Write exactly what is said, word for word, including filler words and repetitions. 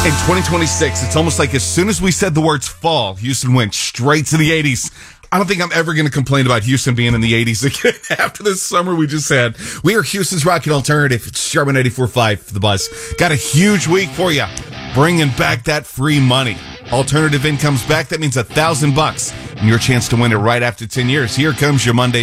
In twenty twenty-six, it's almost like as soon as we said the words fall, Houston went straight to the eighties. I don't think I'm ever going to complain about Houston being in the eighties again after this summer we just had. We are Houston's Rockin' Alternative. It's Sherman eighty-four point five for the Buzz. Got a huge week for you. Bringing back that free money. Alternative income's back. That means a thousand bucks. And your chance to win it right after ten years. Here comes your Monday